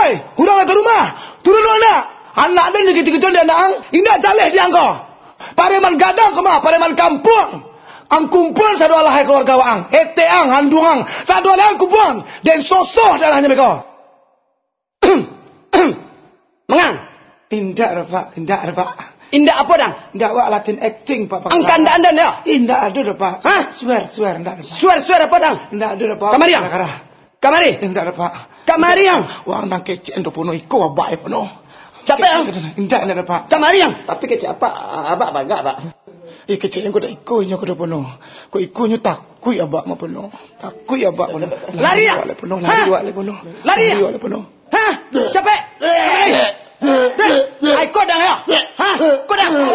Hei, hurang ke rumah. Turun anak. Anak dia ni ketika dia nak indak jaleh dia engkau. Pareman gadang kemah, pareman kampung. Ang kumpul sadu alahai keluarga waang. Eteang, handungang. Sadu alahai kumpul. Dan sosoh dalahnya mereka. Mengang. Indak Pak. Indak apa dang? Indak wak Latin acting Pak. Angkan anda ya? Indak ada Pak. Hah? Swear indak ada. Suar apa dang? Indak ada Pak. Kamari yang? Kamari? Indak ada Pak. Kamari yang? Wang nang kecek ndo puno iko abai puno. Capek yang? Indak ada Pak. Kamari yang? Tapi kecik apa? Abak bangga, Pak. Kecek yang kuda iko nya kuda puno. Ko iko nya takui abak ma puno. Takui abak puno. Lari ya? Lari puno. Lari puno. Lari ya? Lari puno. Hah? Capek? Ai kau dah ya? Hah? Kau dah?